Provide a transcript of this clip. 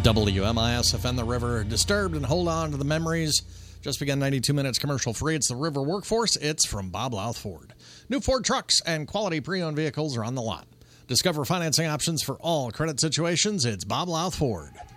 WMISFM, the river disturbed, and hold on to the memories. Just begun 92 minutes commercial free. It's the River Workforce. It's from Bob Louth Ford. New Ford trucks and quality pre-owned vehicles are on the lot. Discover financing options for all credit situations. It's Bob Louth Ford.